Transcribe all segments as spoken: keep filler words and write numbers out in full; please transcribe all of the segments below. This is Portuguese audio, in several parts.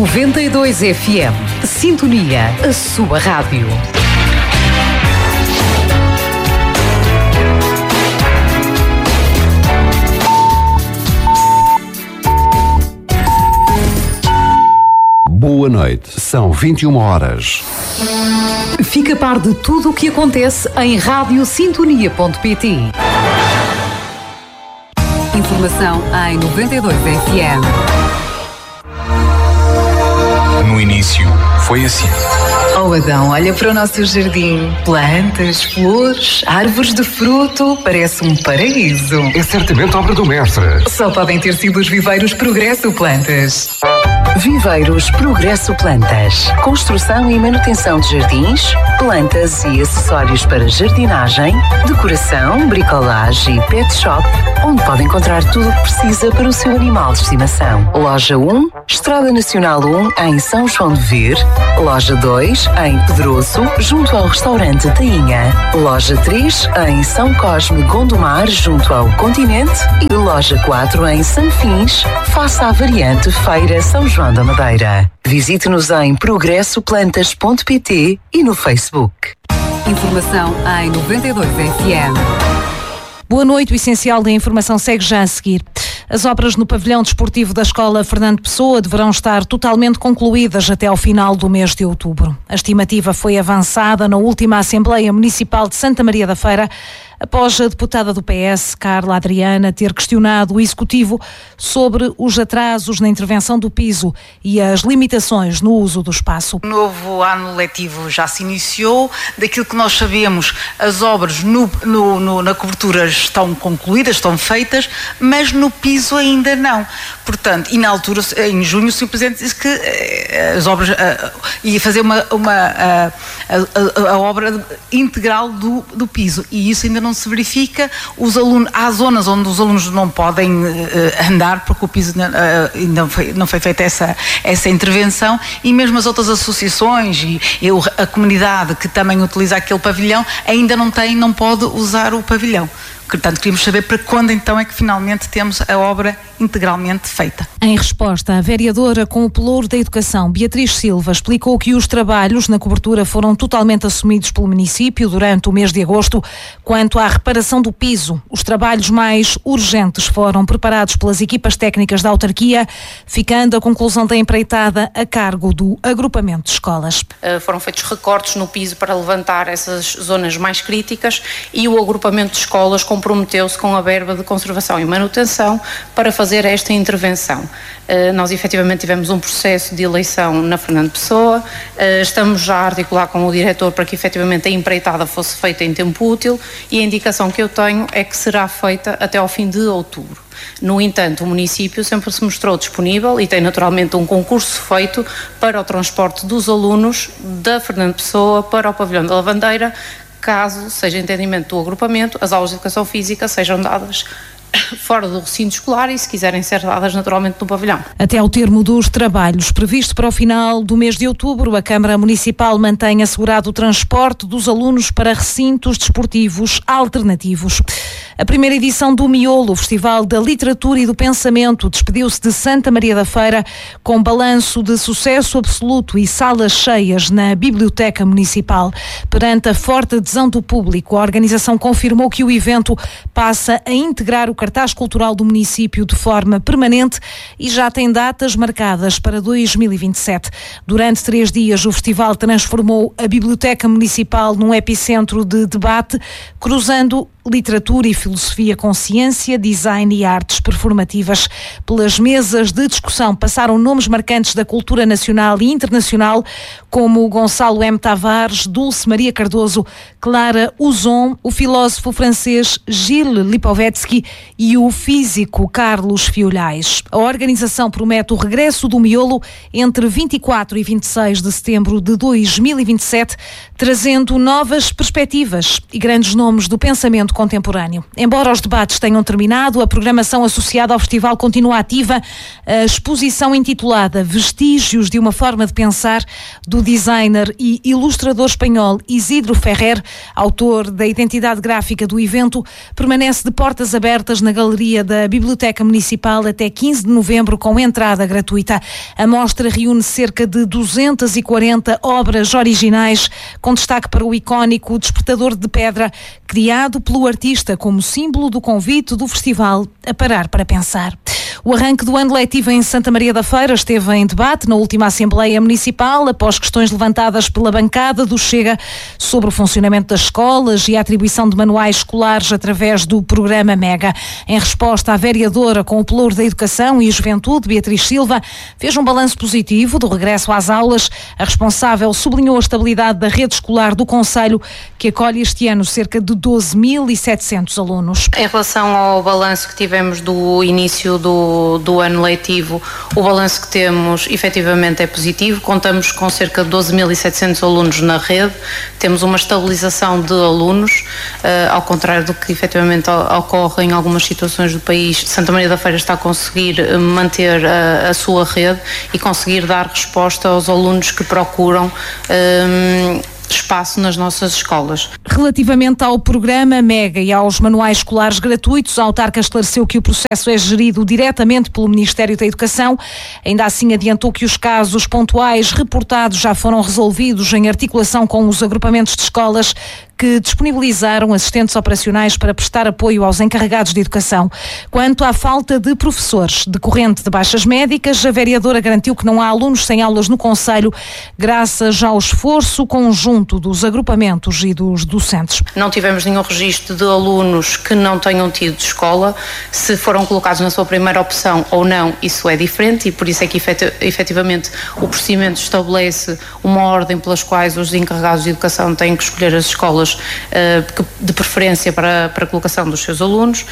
noventa e dois F M. Sintonia, a sua rádio. Boa noite. São vinte e uma horas. Fica a par de tudo o que acontece em rádio sintonia ponto pt. Informação em noventa e dois F M. No início, foi assim. Oh Adão, olha para o nosso jardim. Plantas, flores, árvores de fruto. Parece um paraíso. É certamente obra do mestre. Só podem ter sido os viveiros Progresso Plantas. Viveiros Progresso Plantas. Construção e manutenção de jardins, plantas e acessórios para jardinagem, decoração, bricolagem e pet shop, onde pode encontrar tudo o que precisa para o seu animal de estimação. Loja um, Estrada Nacional um, em São João de Ver. Loja dois, em Pedroso, junto ao restaurante Tainha. Loja três, em São Cosme Gondomar, junto ao Continente. E loja quatro, em Sanfins, face à variante Feira São João da Madeira. Visite-nos em progresso plantas ponto pt e no Facebook. Informação em noventa e dois F M. Boa noite, o essencial da informação segue já a seguir. As obras no pavilhão desportivo da Escola Fernando Pessoa deverão estar totalmente concluídas até ao final do mês de outubro. A estimativa foi avançada na última Assembleia Municipal de Santa Maria da Feira, após a deputada do P S, Carla Adriana, ter questionado o Executivo sobre os atrasos na intervenção do piso e as limitações no uso do espaço. O novo ano letivo já se iniciou. Daquilo que nós sabemos, as obras no, no, no, na cobertura estão concluídas, estão feitas, mas no piso ainda não. Portanto, e na altura, em junho, o senhor Presidente disse que eh, as obras eh, ia fazer uma, uma, a, a, a obra integral do, do piso, e isso ainda não se verifica. Os alunos, há zonas onde os alunos não podem uh, andar porque o piso uh, ainda não foi, não foi feita essa, essa intervenção, e mesmo as outras associações e eu, a comunidade que também utiliza aquele pavilhão ainda não tem, não pode usar o pavilhão. Portanto, queríamos saber para quando então é que finalmente temos a obra integralmente feita. Em resposta, a vereadora com o pelouro da Educação, Beatriz Silva, explicou que os trabalhos na cobertura foram totalmente assumidos pelo município durante o mês de agosto. Quanto à reparação do piso, os trabalhos mais urgentes foram preparados pelas equipas técnicas da autarquia, ficando a conclusão da empreitada a cargo do agrupamento de escolas. Uh, foram feitos recortes no piso para levantar essas zonas mais críticas, e o agrupamento de escolas comprometeu-se com a verba de conservação e manutenção para fazer esta intervenção. Uh, nós efetivamente tivemos um processo de eleição na Fernando Pessoa, uh, estamos já a articular com o diretor para que efetivamente a empreitada fosse feita em tempo útil, e a indicação que eu tenho é que será feita até ao fim de outubro. No entanto, o município sempre se mostrou disponível e tem naturalmente um concurso feito para o transporte dos alunos da Fernando Pessoa para o pavilhão da Lavandeira, caso seja entendimento do agrupamento, as aulas de educação física sejam dadas fora do recinto escolar e, se quiserem ser dadas, naturalmente no pavilhão. Até ao termo dos trabalhos previsto para o final do mês de outubro, a Câmara Municipal mantém assegurado o transporte dos alunos para recintos desportivos alternativos. A primeira edição do Miolo, o Festival da Literatura e do Pensamento, despediu-se de Santa Maria da Feira com balanço de sucesso absoluto e salas cheias na Biblioteca Municipal. Perante a forte adesão do público, a organização confirmou que o evento passa a integrar o cartaz cultural do município de forma permanente e já tem datas marcadas para dois mil e vinte e sete. Durante três dias, o festival transformou a Biblioteca Municipal num epicentro de debate, cruzando literatura e filosofia com ciência, design e artes performativas. Pelas mesas de discussão passaram nomes marcantes da cultura nacional e internacional, como Gonçalo M. Tavares, Dulce Maria Cardoso, Clara Uzon, o filósofo francês Gilles Lipovetsky e o físico Carlos Fiolhais. A organização promete o regresso do Miolo entre vinte e quatro e vinte e seis de setembro de dois mil e vinte e sete, trazendo novas perspectivas e grandes nomes do pensamento contemporâneo. Embora os debates tenham terminado, a programação associada ao festival continua ativa. A exposição intitulada Vestígios de uma Forma de Pensar, do designer e ilustrador espanhol Isidro Ferrer, autor da identidade gráfica do evento, permanece de portas abertas na Galeria da Biblioteca Municipal até quinze de novembro com entrada gratuita. A mostra reúne cerca de duzentas e quarenta obras originais, com destaque para o icónico Despertador de Pedra, criado pelo artista como símbolo do convite do festival a parar para pensar. O arranque do ano letivo em Santa Maria da Feira esteve em debate na última Assembleia Municipal, após questões levantadas pela bancada do Chega sobre o funcionamento das escolas e a atribuição de manuais escolares através do programa Mega. Em resposta, a vereadora com o pelouro da Educação e Juventude, Beatriz Silva, fez um balanço positivo do regresso às aulas. A responsável sublinhou a estabilidade da rede escolar do concelho, que acolhe este ano cerca de doze mil e setecentos alunos. Em relação ao balanço que tivemos do início do do ano letivo, o balanço que temos efetivamente é positivo. Contamos com cerca de doze mil e setecentos alunos na rede, temos uma estabilização de alunos, uh, ao contrário do que efetivamente ocorre em algumas situações do país. Santa Maria da Feira está a conseguir manter a, a sua rede e conseguir dar resposta aos alunos que procuram um, espaço nas nossas escolas. Relativamente ao programa Mega e aos manuais escolares gratuitos, a autarca esclareceu que o processo é gerido diretamente pelo Ministério da Educação. Ainda assim, adiantou que os casos pontuais reportados já foram resolvidos em articulação com os agrupamentos de escolas que disponibilizaram assistentes operacionais para prestar apoio aos encarregados de educação. Quanto à falta de professores decorrente de baixas médicas, a vereadora garantiu que não há alunos sem aulas no concelho, graças ao esforço conjunto dos agrupamentos e dos docentes. Não tivemos nenhum registro de alunos que não tenham tido escola. Se foram colocados na sua primeira opção ou não, isso é diferente, e por isso é que efetivamente o procedimento estabelece uma ordem pelas quais os encarregados de educação têm que escolher as escolas de preferência para, para a colocação dos seus alunos.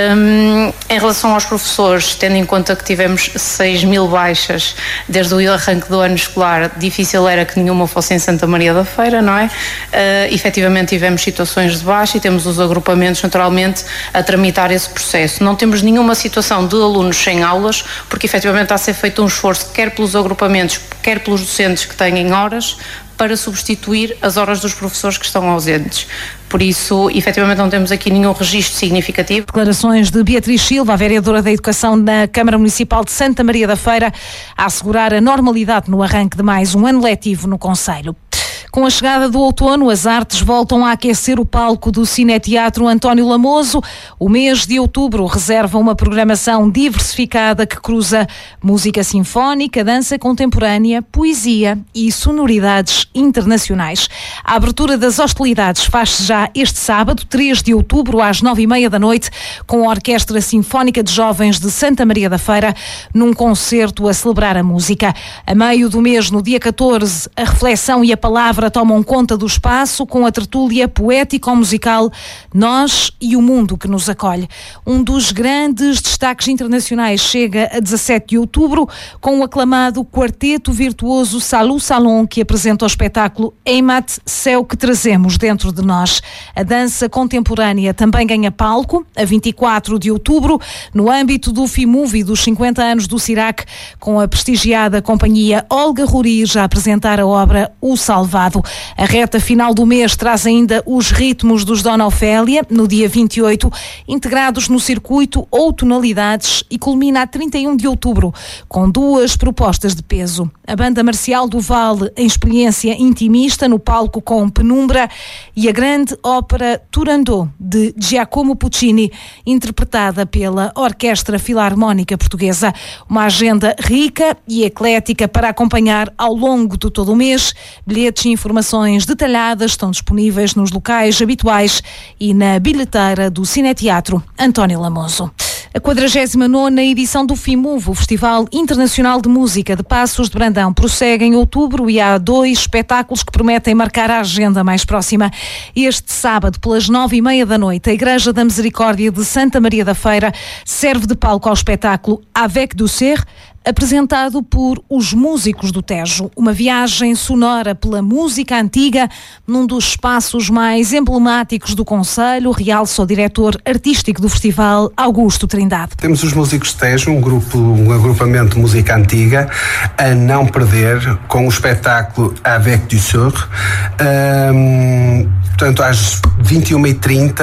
Um, em relação aos professores, tendo em conta que tivemos seis mil baixas desde o arranque do ano escolar, difícil era que nenhuma fosse em Santa Maria da Feira, não é? Uh, efetivamente tivemos situações de baixa e temos os agrupamentos naturalmente a tramitar esse processo. Não temos nenhuma situação de alunos sem aulas, porque efetivamente está a ser feito um esforço quer pelos agrupamentos, quer pelos docentes que têm horas, para substituir as horas dos professores que estão ausentes. Por isso, efetivamente, não temos aqui nenhum registro significativo. Declarações de Beatriz Silva, a vereadora da Educação na Câmara Municipal de Santa Maria da Feira, a assegurar a normalidade no arranque de mais um ano letivo no concelho. Com a chegada do outono, as artes voltam a aquecer o palco do Cineteatro António Lamoso. O mês de outubro reserva uma programação diversificada que cruza música sinfónica, dança contemporânea, poesia e sonoridades internacionais. A abertura das hostilidades faz-se já este sábado, três de outubro, às nove e meia da noite, com a Orquestra Sinfónica de Jovens de Santa Maria da Feira, num concerto a celebrar a música. A meio do mês, no dia catorze, a reflexão e a palavra tomam conta do espaço com a tertúlia poético-musical Nós e o Mundo que nos acolhe. Um dos grandes destaques internacionais chega a dezassete de outubro com o aclamado quarteto virtuoso Salou Salon, que apresenta o espetáculo Eimat, Céu que Trazemos Dentro de Nós. A dança contemporânea também ganha palco a vinte e quatro de outubro no âmbito do FIMUVI dos cinquenta anos do Cirac, com a prestigiada companhia Olga Ruriz a apresentar a obra O Salvado. A reta final do mês traz ainda os ritmos dos Dona Ofélia, no dia vinte e oito, integrados no circuito ou tonalidades, e culmina a trinta e um de outubro, com duas propostas de peso. A Banda Marcial do Vale, em experiência intimista, no palco com Penumbra, e a grande ópera Turandot, de Giacomo Puccini, interpretada pela Orquestra Filarmónica Portuguesa. Uma agenda rica e eclética para acompanhar ao longo de todo o mês. Bilhetes e informações detalhadas estão disponíveis nos locais habituais e na bilheteira do Cineteatro António Lamoso. A quadragésima nona edição do FIMUV, o Festival Internacional de Música de Passos de Brandão, prossegue em outubro e há dois espetáculos que prometem marcar a agenda mais próxima. Este sábado, pelas nove e meia da noite, a Igreja da Misericórdia de Santa Maria da Feira serve de palco ao espetáculo Avec du Ser, apresentado por os Músicos do Tejo. Uma viagem sonora pela música antiga num dos espaços mais emblemáticos do concelho, realça o diretor artístico do festival, Augusto Trindade. Temos os Músicos do Tejo, um grupo, um agrupamento de música antiga, a não perder com o espetáculo Avec du Sur. Um, portanto, às vinte e uma e trinta,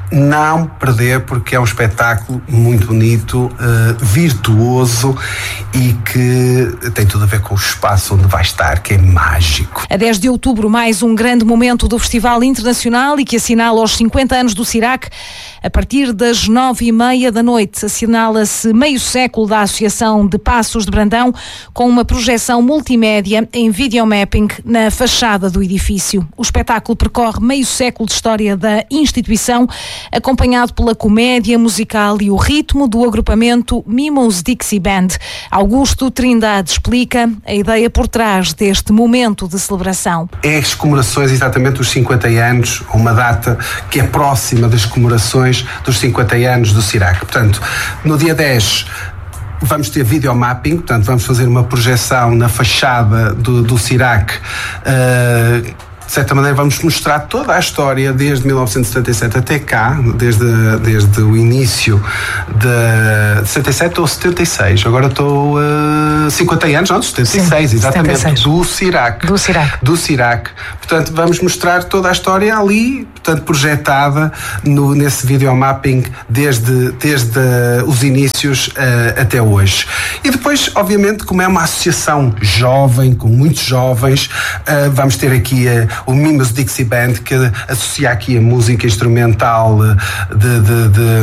não perder, porque é um espetáculo muito bonito, uh, virtuoso e que tem tudo a ver com o espaço onde vai estar, que é mágico. A dez de outubro, mais um grande momento do Festival Internacional e que assinala os cinquenta anos do Cirac. A partir das nove e meia da noite, assinala-se meio século da Associação de Passos de Brandão, com uma projeção multimédia em videomapping na fachada do edifício. O espetáculo percorre meio século de história da instituição, acompanhado pela comédia musical e o ritmo do agrupamento Mimos Dixie Band. Augusto Trindade explica a ideia por trás deste momento de celebração. É as comemorações exatamente dos cinquenta anos, uma data que é próxima das comemorações dos cinquenta anos do Cirac. Portanto, no dia dez vamos ter videomapping, portanto vamos fazer uma projeção na fachada do, do Cirac. Uh, De certa maneira vamos mostrar toda a história desde mil novecentos e setenta e sete até cá, desde, desde o início de setenta e sete ou setenta e seis, agora estou uh, cinquenta anos, não, setenta e seis, sim, exatamente, setenta e seis. do Cirac. Do Cirac. Do Cirac. Portanto, vamos mostrar toda a história ali, portanto, projetada no, nesse videomapping desde, desde uh, os inícios uh, até hoje. E depois, obviamente, como é uma associação jovem, com muitos jovens, uh, vamos ter aqui uh, o Mimos Dixie Band, que associa aqui a música instrumental de, de,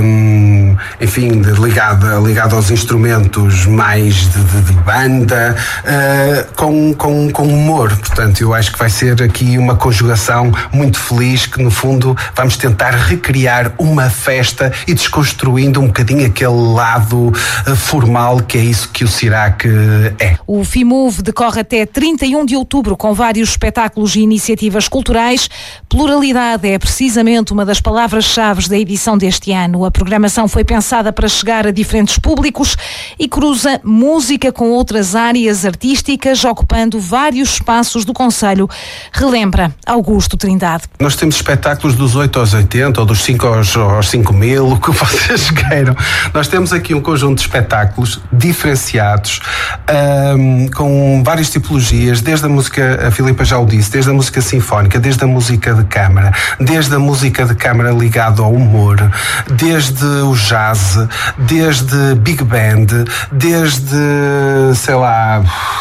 de enfim, de, ligada, ligada aos instrumentos mais de, de, de banda, uh, com, com, com humor. Portanto, eu acho que vai ser aqui uma conjugação muito feliz, que no fundo vamos tentar recriar uma festa e desconstruindo um bocadinho aquele lado uh, formal, que é isso que o Cirac uh, é. O FIMUV decorre até trinta e um de outubro, com vários espetáculos e iniciativas culturais. Pluralidade é precisamente uma das palavras-chave da edição deste ano. A programação foi pensada para chegar a diferentes públicos e cruza música com outras áreas artísticas, ocupando vários espaços do concelho, relembra Augusto Trindade. Nós temos espetáculos dos oito aos oitenta, ou dos cinco aos, aos cinco mil, o que vocês queiram. Nós temos aqui um conjunto de espetáculos diferenciados, um, com várias tipologias, desde a música, a Filipa já o disse, desde a música sinfónica, desde a música de câmara, desde a música de câmara ligada ao humor, desde o jazz, desde big band, desde, sei lá,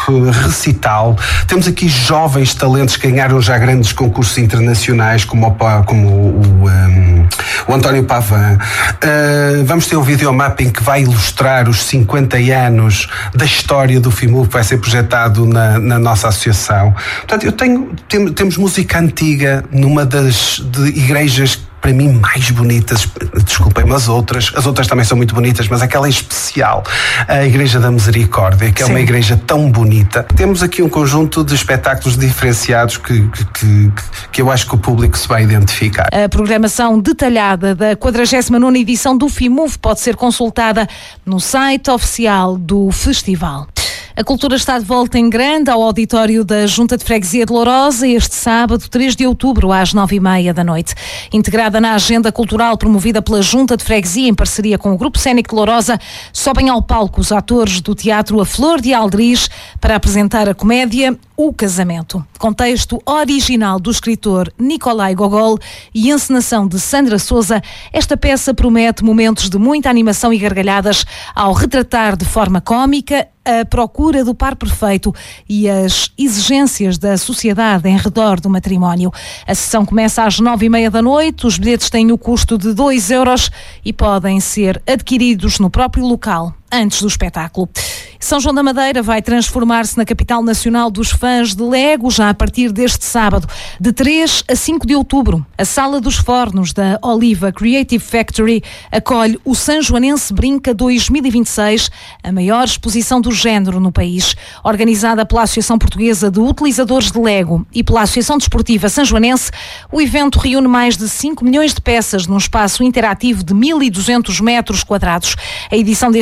recital. Temos aqui jovens talentos que ganharam já grandes concursos internacionais, como o, como o, um, o António Pavan. Uh, vamos ter um videomapping que vai ilustrar os cinquenta anos da história do FIMUV, que vai ser projetado na, na nossa associação. Portanto, eu tenho, tem, temos música antiga numa das de igrejas para mim mais bonitas, desculpem-me as outras, as outras também são muito bonitas, mas aquela é especial, a Igreja da Misericórdia, que é Sim. uma igreja tão bonita. Temos aqui um conjunto de espetáculos diferenciados que, que, que eu acho que o público se vai identificar. A programação detalhada da quadragésima nona edição do FIMUV pode ser consultada no site oficial do festival. A cultura está de volta em grande ao auditório da Junta de Freguesia de Lourosa este sábado, três de outubro, às nove e meia da noite. Integrada na agenda cultural promovida pela Junta de Freguesia em parceria com o Grupo Cénico de Lourosa, sobem ao palco os atores do Teatro A Flor de Aldriz para apresentar a comédia O Casamento. Contexto original do escritor Nicolai Gogol e encenação de Sandra Souza, esta peça promete momentos de muita animação e gargalhadas ao retratar de forma cómica a procura do par perfeito e as exigências da sociedade em redor do matrimónio. A sessão começa às nove e meia da noite, os bilhetes têm o custo de dois euros e podem ser adquiridos no próprio local antes do espetáculo. São João da Madeira vai transformar-se na capital nacional dos fãs de Lego já a partir deste sábado, de três a cinco de outubro. A Sala dos Fornos da Oliva Creative Factory acolhe o Sanjoanense Brinca dois mil e vinte e seis, a maior exposição do género no país. Organizada pela Associação Portuguesa de Utilizadores de Lego e pela Associação Desportiva Sanjoanense, o evento reúne mais de cinco milhões de peças num espaço interativo de mil e duzentos metros quadrados. A edição deste ano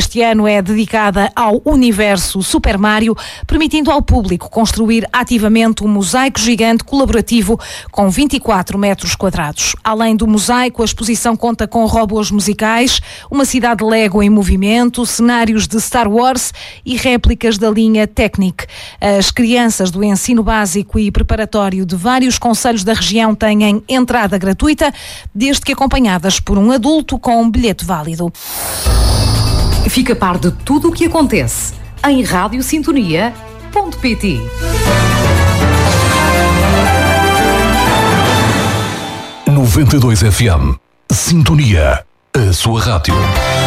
ano é dedicada ao universo Super Mario, permitindo ao público construir ativamente um mosaico gigante colaborativo com vinte e quatro metros quadrados. Além do mosaico, a exposição conta com robôs musicais, uma cidade Lego em movimento, cenários de Star Wars e réplicas da linha Technic. As crianças do ensino básico e preparatório de vários concelhos da região têm entrada gratuita, desde que acompanhadas por um adulto com um bilhete válido. Fica a par de tudo o que acontece em rádio sintonia ponto pt. noventa e dois F M. Sintonia. A sua rádio.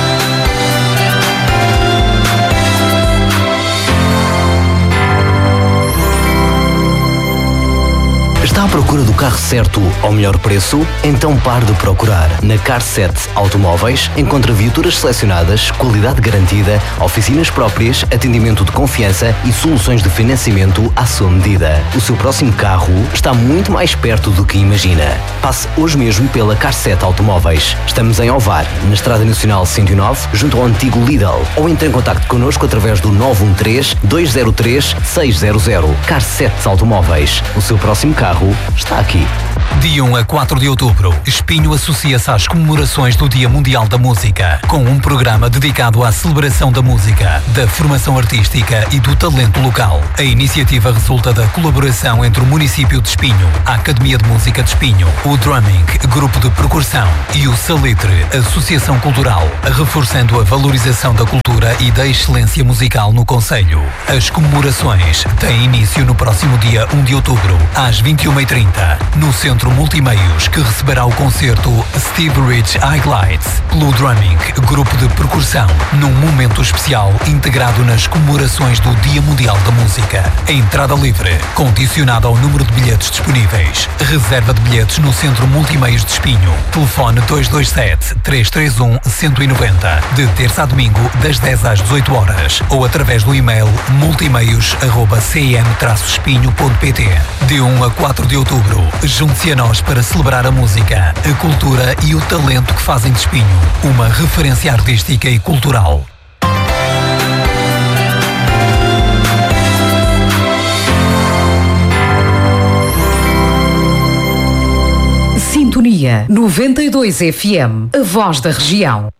Está à procura do carro certo ao melhor preço? Então pare de procurar. Na Car sete Automóveis encontra viaturas selecionadas, qualidade garantida, oficinas próprias, atendimento de confiança e soluções de financiamento à sua medida. O seu próximo carro está muito mais perto do que imagina. Passe hoje mesmo pela Car sete Automóveis. Estamos em Ovar, na Estrada Nacional cento e nove, junto ao antigo Lidl. Ou entre em contacto connosco através do nove um três, dois zero três, seis zero zero. Car sete Automóveis. O seu próximo carro está aqui. De um a quatro de outubro, Espinho associa-se às comemorações do Dia Mundial da Música, com um programa dedicado à celebração da música, da formação artística e do talento local. A iniciativa resulta da colaboração entre o município de Espinho, a Academia de Música de Espinho, o Drumming, Grupo de Percussão e o Salitre, Associação Cultural, reforçando a valorização da cultura e da excelência musical no concelho. As comemorações têm início no próximo dia um de outubro, às vinte e uma e trinta, no Centro Multimeios, que receberá o concerto Steve Rich Highlights pelo Drumming, Grupo de Percussão, num momento especial integrado nas comemorações do Dia Mundial da Música. A entrada livre, condicionada ao número de bilhetes disponíveis. Reserva de bilhetes no Centro Multimeios de Espinho. Telefone dois dois sete, três três um, um nove zero, de terça a domingo, das dez às dezoito horas, ou através do e-mail multimeios arroba c m espinho ponto p t. De um a quatro de outubro, junte-se a nós para celebrar a música, a cultura e o talento que fazem de Espinho uma referência artística e cultural. Sintonia noventa e dois F M, a voz da região.